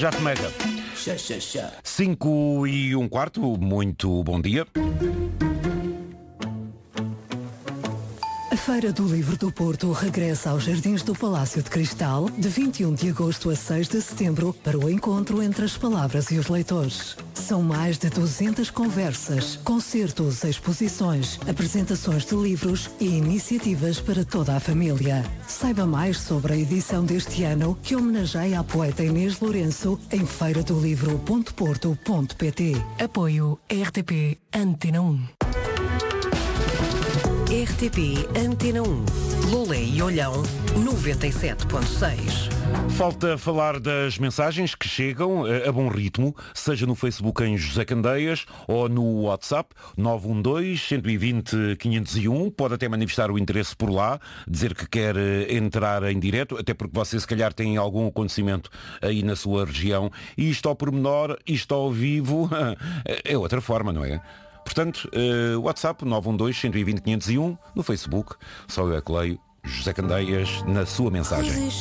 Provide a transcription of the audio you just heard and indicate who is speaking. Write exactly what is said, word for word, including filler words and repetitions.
Speaker 1: Já te mega. cinco e um quarto, muito bom dia.
Speaker 2: A Feira do Livro do Porto regressa aos Jardins do Palácio de Cristal de vinte e um de agosto a seis de setembro para o encontro entre as palavras e os leitores. São mais de duzentas conversas, concertos, exposições, apresentações de livros e iniciativas para toda a família. Saiba mais sobre a edição deste ano que homenageia a poeta Inês Lourenço em feira do livro ponto porto ponto pt. Apoio R T P Antena um. R T P Antena um. Lolé e Olhão noventa e sete ponto seis.
Speaker 1: Falta falar das mensagens que chegam a bom ritmo, seja no Facebook em José Candeias ou no WhatsApp nove um dois, um dois zero, quinhentos e um. Pode até manifestar o interesse por lá, dizer que quer entrar em direto, até porque você se calhar tem algum acontecimento aí na sua região. E isto ao pormenor, isto ao vivo, é outra forma, não é? Portanto, uh, WhatsApp nove um dois, um dois zero, quinhentos e um, no Facebook, só eu é que leio, José Candeias, na sua mensagem.